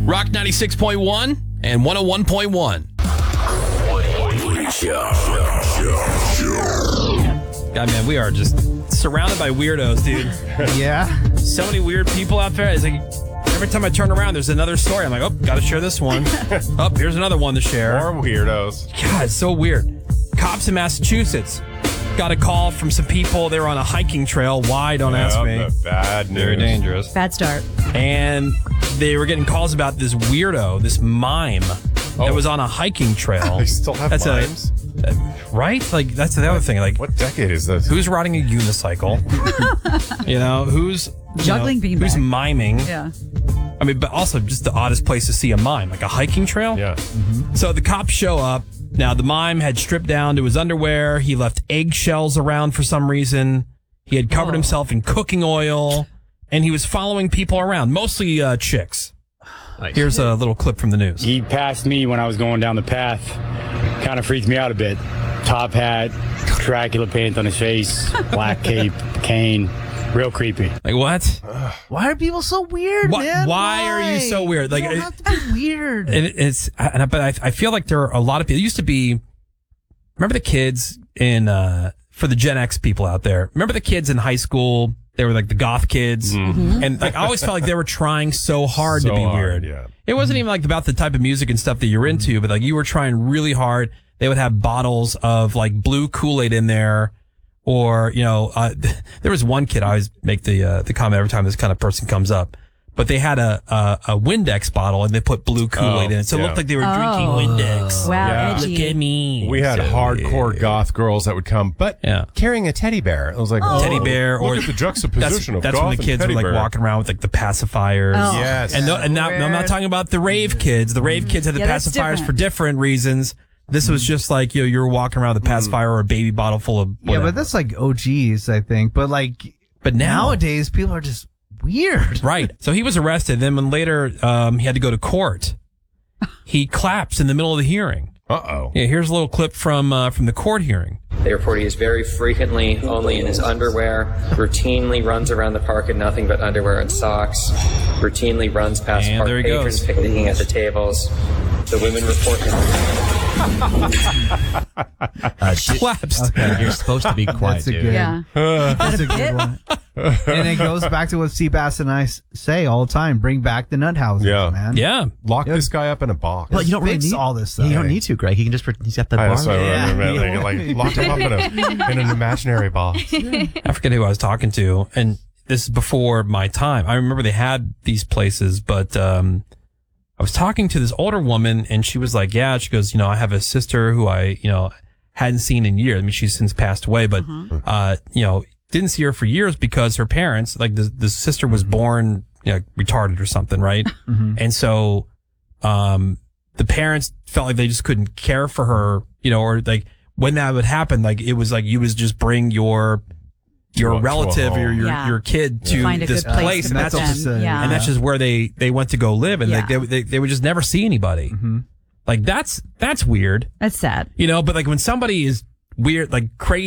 Rock 96.1 and 101.1. God, man, we are just surrounded by weirdos, dude. Yeah. So many weird people out there. It's like every time I turn around, there's another story. I'm like, oh, got to share this one. Oh, here's another one to share. More weirdos. God, it's so weird. Cops in Massachusetts got a call from some people. They were on a hiking trail. Why? Don't ask me. The bad news. Very dangerous. Bad start. And they were getting calls about this weirdo, this mime that was on a hiking trail. They still have mimes? Right? Like, that's the other thing. Like, what decade is this? Who's riding a unicycle? Who's juggling beanbags? Who's miming? Yeah. I mean, but also just the oddest place to see a mime, like a hiking trail. Yeah. Mm-hmm. So the cops show up. Now, the mime had stripped down to his underwear. He left eggshells around for some reason. He had covered himself in cooking oil, and he was following people around, mostly chicks. Nice. Here's a little clip from the news. He passed me when I was going down the path. Kind of freaked me out a bit. Top hat, Dracula paint on his face, black cape, cane. Real creepy. Like, what? Why are people so weird, man? Why are you so weird? Like, you don't have to be weird. But I feel like there are a lot of people. It used to be, remember the kids in, for the Gen X people out there, remember the kids in high school? They were like the goth kids. Mm-hmm. And like, I always felt like they were trying so hard to be weird. Yeah. It wasn't even like about the type of music and stuff that you're into, but like you were trying really hard. They would have bottles of like blue Kool-Aid in there. Or, there was one kid, I always make the comment every time this kind of person comes up, but they had a Windex bottle and they put blue Kool-Aid in it. So it looked like they were drinking Windex. Wow, Yeah. edgy. Look at me. We had hardcore goth girls that would come, but carrying a teddy bear. It was like, Teddy bear. Look Or at the juxtaposition of that's goth when the kids and were teddy like bear. walking around with like the pacifiers. Oh. Yes. And now I'm not talking about the rave kids. The rave kids had the Yeah, that's pacifiers different. for different reasons. This was just like, you were walking around with a pacifier or a baby bottle full of whatever. Yeah, but that's like OGs, I think. But nowadays, people are just weird. Right. So he was arrested. Then when later he had to go to court, he claps in the middle of the hearing. Uh-oh. Yeah, here's a little clip from the court hearing. They report he is very frequently only in his underwear, routinely runs around the park in nothing but underwear and socks, routinely runs past And park there he patrons goes. picnicking at the tables. The women report him. Collapsed. Okay, you're supposed to be quiet, That's a dude. good- Yeah. That's a good one. And it goes back to what Seabass and I say all the time. Bring back the nut houses, man. Yeah. Lock this guy up in a box. Well, you don't really Fix need all this stuff. You don't need to, Greg. He can just he's got the I bar. also Yeah. like lock him up in an imaginary box. I forget who I was talking to. And this is before my time. I remember they had these places, but I was talking to this older woman and she was like, yeah, she goes, I have a sister who I, hadn't seen in years. I mean, she's since passed away, but, didn't see her for years because her parents, like the sister was born, retarded or something, right? And so, the parents felt like they just couldn't care for her, or like when that would happen, like it was like you was just bring your relative or your kid to Find a this good place place, to and put that's them. Yeah. and that's just where they went to go live, and Yeah. they would just never see anybody. Like that's weird, That's sad. but like when somebody is weird, like crazy.